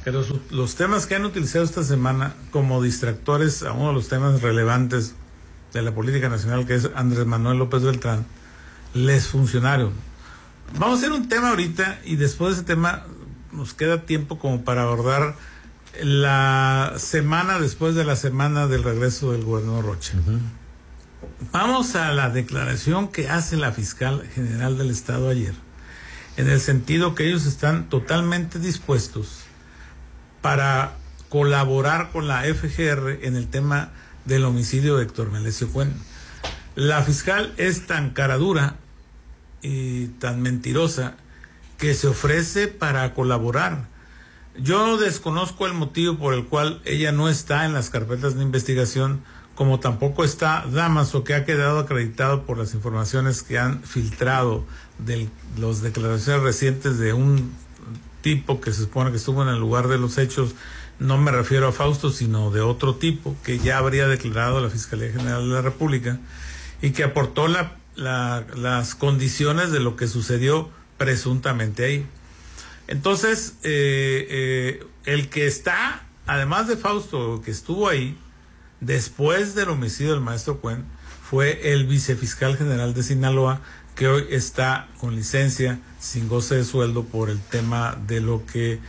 que los temas que han utilizado esta semana como distractores a uno de los temas relevantes de la política nacional, que es Andrés Manuel López Beltrán, les funcionaron. Vamos a hacer un tema ahorita y después de ese tema nos queda tiempo como para abordar la semana después de la semana del regreso del gobernador Rocha. Vamos a la declaración que hace la fiscal general del estado ayer, en el sentido que ellos están totalmente dispuestos para colaborar con la FGR en el tema del homicidio de Héctor Melesio Cuen. La fiscal es tan caradura y tan mentirosa que se ofrece para colaborar. Yo desconozco el motivo por el cual ella no está en las carpetas de investigación, como tampoco está Damaso, que ha quedado acreditado por las informaciones que han filtrado de las declaraciones recientes de un tipo que se supone que estuvo en el lugar de los hechos. No me refiero a Fausto, sino de otro tipo que ya habría declarado la Fiscalía General de la República y que aportó las condiciones de lo que sucedió presuntamente ahí. Entonces, el que está, además de Fausto, que estuvo ahí después del homicidio del maestro Cuen, fue el vicefiscal general de Sinaloa, que hoy está con licencia, sin goce de sueldo, por el tema de lo que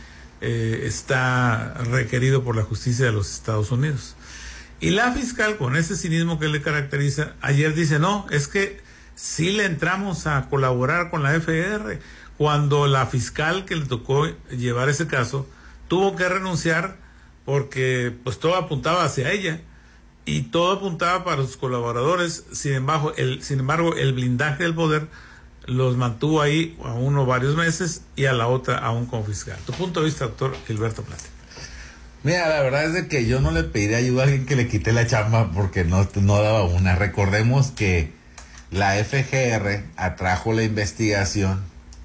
está requerido por la justicia de los Estados Unidos. Y la fiscal, con ese cinismo que le caracteriza, ayer dice, no, es que sí le entramos a colaborar con la FGR, cuando la fiscal que le tocó llevar ese caso tuvo que renunciar porque pues todo apuntaba hacia ella y todo apuntaba para sus colaboradores. Sin embargo, el blindaje del poder los mantuvo ahí a uno varios meses y a la otra aún como fiscal. Tu punto de vista, doctor Gilberto Plata. Mira, la verdad es de que yo no le pedí ayuda a alguien que le quite la chamba porque no daba una. Recordemos que la FGR atrajo la investigación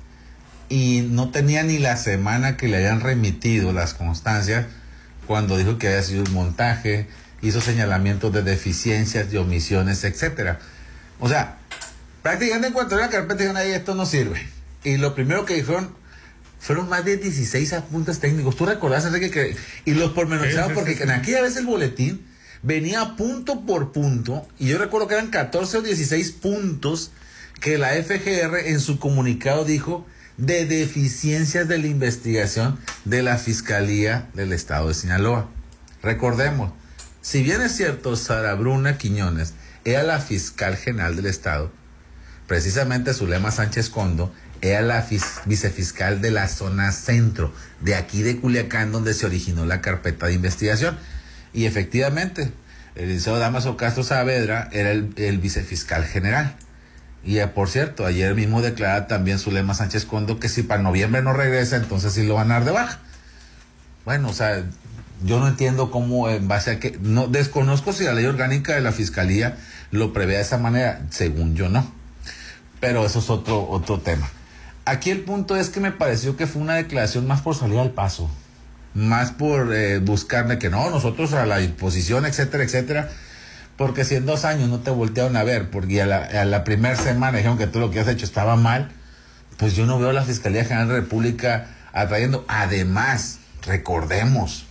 y no tenía ni la semana que le habían remitido las constancias cuando dijo que había sido un montaje, hizo señalamientos de deficiencias, de omisiones, etcétera. O sea, prácticamente en cuanto a la carpeta dijeron, ahí esto no sirve. Y lo primero que dijeron fueron más de 16 apuntes técnicos. ¿Tú recordás, Enrique, y los pormenorizados? Porque en aquella vez el boletín venía punto por punto, y yo recuerdo que eran 14 o 16 puntos que la FGR en su comunicado dijo de deficiencias de la investigación de la Fiscalía del Estado de Sinaloa. Recordemos, si bien es cierto, Sara Bruna Quiñones era la fiscal general del Estado, precisamente Zulema Sánchez Condo era la vicefiscal de la zona centro, de aquí de Culiacán, donde se originó la carpeta de investigación. Y efectivamente, el licenciado Damaso Castro Saavedra era el vicefiscal general. Y por cierto, ayer mismo declara también Zulema Sánchez Condo que si para noviembre no regresa, entonces sí lo van a dar de baja. Bueno, o sea, yo no entiendo cómo, en base a que, no desconozco si la ley orgánica de la Fiscalía lo prevé de esa manera, según yo no. Pero eso es otro tema. Aquí el punto es que me pareció que fue una declaración más por salir al paso, más por buscarme que no, nosotros a la disposición, etcétera, etcétera. Porque si en 2 años no te voltearon a ver, porque a la primera semana dijeron que todo lo que has hecho estaba mal, pues yo no veo a la Fiscalía General de la República atrayendo. Además, recordemos,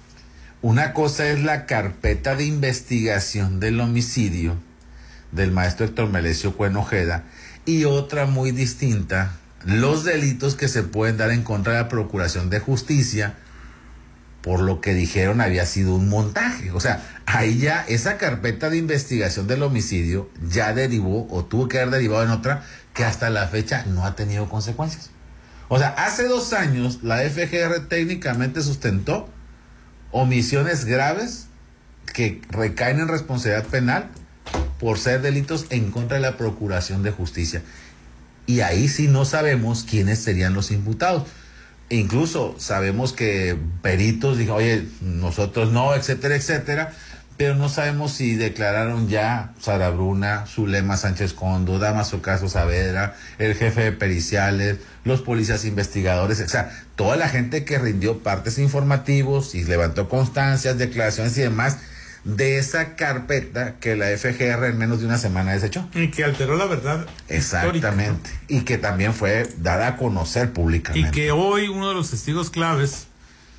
una cosa es la carpeta de investigación del homicidio del maestro Héctor Melesio Cuen Ojeda, y otra muy distinta, los delitos que se pueden dar en contra de la Procuración de Justicia, por lo que dijeron había sido un montaje. O sea, ahí ya esa carpeta de investigación del homicidio ya derivó o tuvo que haber derivado en otra que hasta la fecha no ha tenido consecuencias. O sea, hace 2 años la FGR técnicamente sustentó omisiones graves que recaen en responsabilidad penal por ser delitos en contra de la Procuración de Justicia. Y ahí sí no sabemos quiénes serían los imputados. Incluso sabemos que peritos dijeron, oye, nosotros no, etcétera, etcétera, pero no sabemos si declararon ya Sara Bruna, Zulema Sánchez Condo, Damaso Castro Saavedra, el jefe de periciales, los policías investigadores, o sea, toda la gente que rindió partes informativos y levantó constancias, declaraciones y demás de esa carpeta que la FGR en menos de una semana desechó. Y que alteró la verdad. Exactamente. Histórica, ¿no? Y que también fue dada a conocer públicamente. Y que hoy uno de los testigos claves